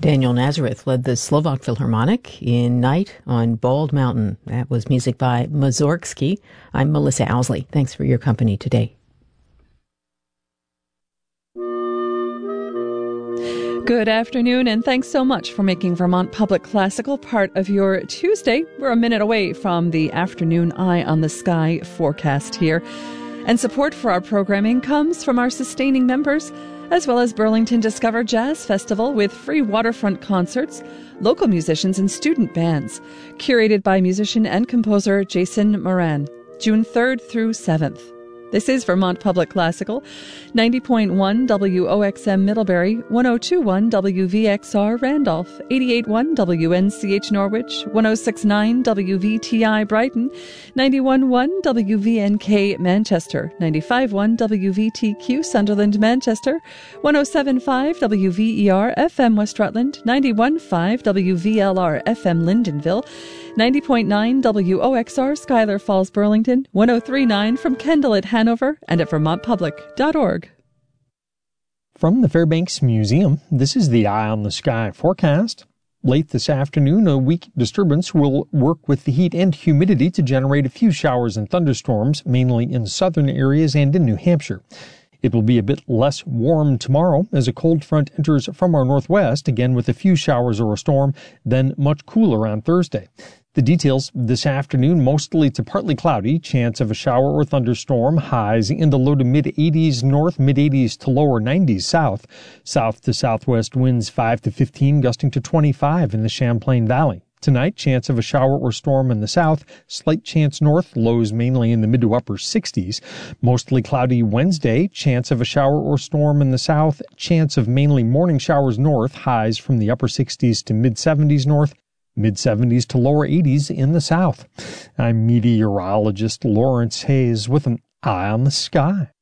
Daniel Nazareth led the Slovak Philharmonic in Night on Bald Mountain. That was music by Mussorgsky. I'm Melissa Owsley. Thanks for your company today. Good afternoon, and thanks so much for making Vermont Public Classical part of your Tuesday. We're a minute away from the afternoon eye on the sky forecast here. And support for our programming comes from our sustaining members, as well as Burlington Discover Jazz Festival with free waterfront concerts, local musicians and student bands, curated by musician and composer Jason Moran, June 3rd through 7th. This is Vermont Public Classical, 90.1 WOXM Middlebury, 102.1 WVXR Randolph, 88.1 WNCH Norwich, 106.9 WVTI Brighton, 91.1 WVNK Manchester, 95.1 WVTQ Sunderland Manchester, 107.5 WVER FM West Rutland, 91.5 WVLR FM Lyndonville, 90.9 WOXR Schuyler Falls Burlington, 103.9 from Kendall at Hanover, and at vermontpublic.org. From the Fairbanks Museum, this is the Eye on the Sky forecast. Late this afternoon, a weak disturbance will work with the heat and humidity to generate a few showers and thunderstorms, mainly in southern areas and in New Hampshire. It will be a bit less warm tomorrow as a cold front enters from our northwest, again with a few showers or a storm, then much cooler on Thursday. The details this afternoon, mostly to partly cloudy, chance of a shower or thunderstorm, highs in the low to mid-80s north, mid-80s to lower 90s south. South to southwest winds 5 to 15, gusting to 25 in the Champlain Valley. Tonight, chance of a shower or storm in the south, slight chance north, lows mainly in the mid to upper 60s. Mostly cloudy Wednesday, chance of a shower or storm in the south, chance of mainly morning showers north, highs from the upper 60s to mid-70s north, mid-70s to lower 80s in the south. I'm meteorologist Lawrence Hayes with an Eye on the Sky.